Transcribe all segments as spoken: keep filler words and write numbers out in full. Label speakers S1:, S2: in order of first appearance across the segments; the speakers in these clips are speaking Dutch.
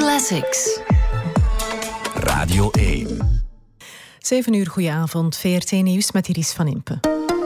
S1: Classics.
S2: Radio één.
S3: Zeven uur, goedenavond. V R T Nieuws met Iris van Impe.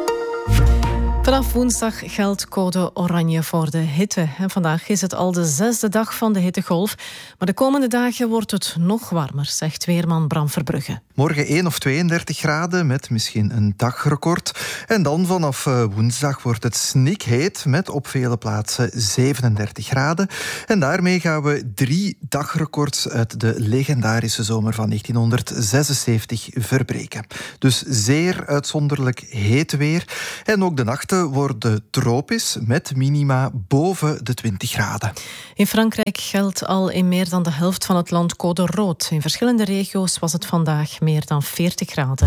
S3: Vanaf woensdag geldt code oranje voor de hitte. En vandaag is het al de zesde dag van de hittegolf. Maar de komende dagen wordt het nog warmer, zegt weerman Bram Verbrugge.
S4: Morgen één of tweeëndertig graden met misschien een dagrecord. En dan vanaf woensdag wordt het snikheet met op vele plaatsen zevenendertig graden. En daarmee gaan we drie dagrecords uit de legendarische zomer van negentienhonderdzesenzeventig verbreken. Dus zeer uitzonderlijk heet weer. En ook de nachten worden tropisch met minima boven de twintig graden.
S3: In Frankrijk geldt al in meer dan de helft van het land code rood. In verschillende regio's was het vandaag meer dan veertig graden.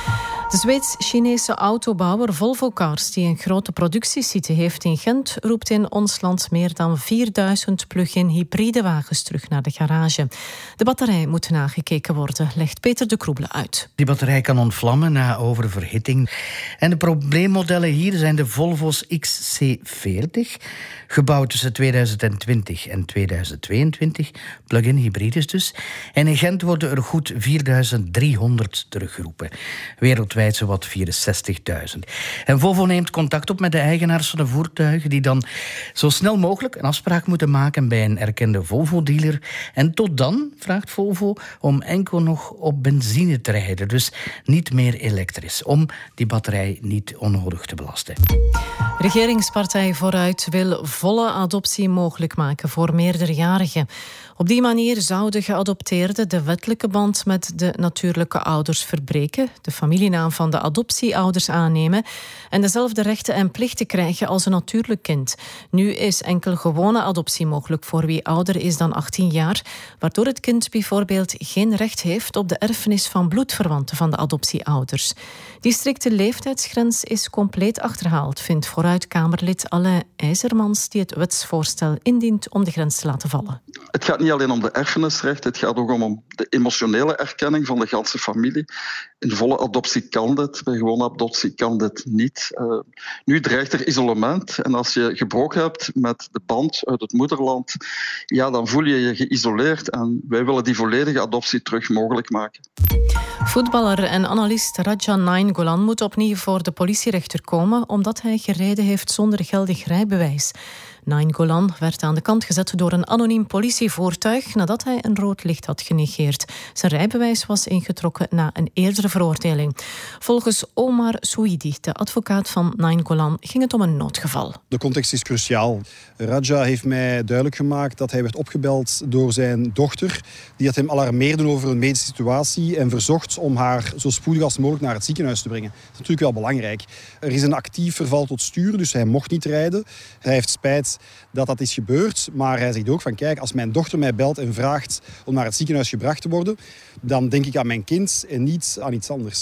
S3: De Zweeds-Chinese autobouwer Volvo Cars, die een grote productiesite heeft in Gent, roept in ons land meer dan vierduizend plug-in hybride wagens terug naar de garage. De batterij moet nagekeken worden, legt Peter de Kroebele uit.
S5: Die batterij kan ontvlammen na oververhitting. En de probleemmodellen hier zijn de Volvo's X C veertig, gebouwd tussen tweeduizend twintig en tweeduizend tweeëntwintig, plug-in hybrides dus. En in Gent worden er goed vierduizend driehonderd teruggeroepen. Wereldwijd zowat vierenzestigduizend. En Volvo neemt contact op met de eigenaars van de voertuigen die dan zo snel mogelijk een afspraak moeten maken bij een erkende Volvo-dealer. En tot dan vraagt Volvo om enkel nog op benzine te rijden, dus niet meer elektrisch, om die batterij niet onnodig te belasten.
S3: Regeringspartij Vooruit wil volle adoptie mogelijk maken voor meerderjarigen. Op die manier zouden geadopteerden de wettelijke band met de natuurlijke ouders verbreken, de familienaam van de adoptieouders aannemen en dezelfde rechten en plichten krijgen als een natuurlijk kind. Nu is enkel gewone adoptie mogelijk voor wie ouder is dan achttien jaar, waardoor het kind bijvoorbeeld geen recht heeft op de erfenis van bloedverwanten van de adoptieouders. Die strikte leeftijdsgrens is compleet achterhaald, vindt Vooruit-Kamerlid Alain IJzermans, die het wetsvoorstel indient om de grens te laten vallen.
S6: Het gaat niet alleen om de erfenisrecht, het gaat ook om de emotionele erkenning van de ganse familie. In volle adoptie kan dit, bij gewone adoptie kan dit niet. Uh, nu dreigt er isolement en als je gebroken hebt met de band uit het moederland, ja, dan voel je je geïsoleerd en wij willen die volledige adoptie terug mogelijk maken.
S3: Voetballer en analist Radja Nainggolan moet opnieuw voor de politierechter komen omdat hij gereden heeft zonder geldig rijbewijs. Nainggolan werd aan de kant gezet door een anoniem politievoertuig nadat hij een rood licht had genegeerd. Zijn rijbewijs was ingetrokken na een eerdere veroordeling. Volgens Omar Souidi, de advocaat van Nainggolan, ging het om een noodgeval.
S7: De context is cruciaal. Radja heeft mij duidelijk gemaakt dat hij werd opgebeld door zijn dochter. Die had hem alarmeerde over een medische situatie en verzocht om haar zo spoedig als mogelijk naar het ziekenhuis te brengen. Dat is natuurlijk wel belangrijk. Er is een actief verval tot stuur, dus hij mocht niet rijden. Hij heeft spijt dat dat is gebeurd, maar hij zegt ook van kijk, als mijn dochter mij belt en vraagt om naar het ziekenhuis gebracht te worden, dan denk ik aan mijn kind en niet aan iets anders.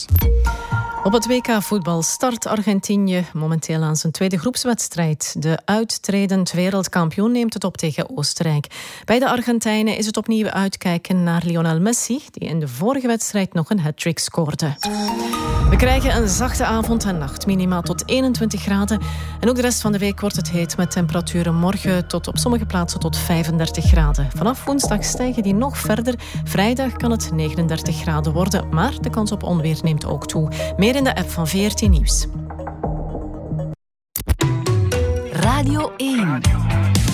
S3: Op het W K voetbal start Argentinië momenteel aan zijn tweede groepswedstrijd. De uittredend wereldkampioen neemt het op tegen Oostenrijk. Bij de Argentijnen is het opnieuw uitkijken naar Lionel Messi, die in de vorige wedstrijd nog een hat-trick scoorde. We krijgen een zachte avond en nacht, minimaal tot eenentwintig graden. En ook de rest van de week wordt het heet met temperaturen morgen tot op sommige plaatsen tot vijfendertig graden. Vanaf woensdag stijgen die nog verder. Vrijdag kan het negenendertig graden worden, maar de kans op onweer neemt ook toe. Meer in de app van V R T Nieuws.
S1: Radio één.